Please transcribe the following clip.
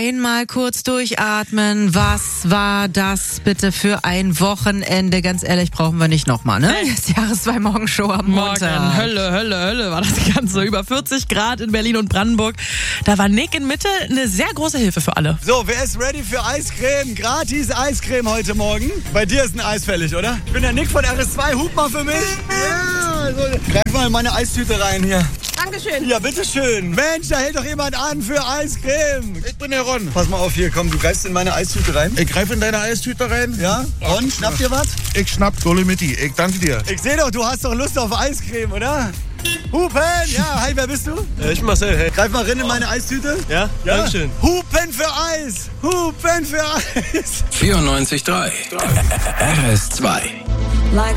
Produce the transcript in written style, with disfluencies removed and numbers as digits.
einmal kurz durchatmen. Was war das bitte für ein Wochenende? Ganz ehrlich, brauchen wir nicht nochmal, ne? Jetzt Jahres 2 Morgenshow am Montag. Hölle war das Ganze. Über 40 Grad in Berlin und Brandenburg. Da war Nick in Mitte eine sehr große Hilfe für alle. So, wer ist ready für Eiscreme? Gratis Eiscreme heute Morgen. Bei dir ist ein Eis fällig, oder? Ich bin der Nick von RS2. Hup mal für mich. Ja, so. Greif mal in meine Eistüte rein hier. Dankeschön. Ja, bitteschön. Mensch, da hält doch jemand an für Eiscreme. Ich bin der Ron. Pass mal auf hier, komm, du greifst in meine Eistüte rein. Ich greife in deine Eistüte rein. Ja? Ron, schnappt dir was? Ich schnapp Dolomitti. Ich danke dir. Ich sehe doch, du hast doch Lust auf Eiscreme, oder? Hupen! Ja, hi, wer bist du? Ich bin Marcel, hey. Greif mal rein in meine Eistüte. Ja? Dankeschön. Hupen für Eis! Hupen für Eis! 94.3 RS2